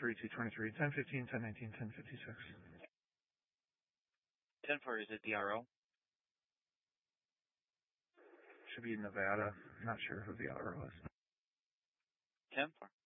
223, 1015, 1019, 1056. 10-4, is it the RO? Should be Nevada. I'm not sure who the RO is. 10-4.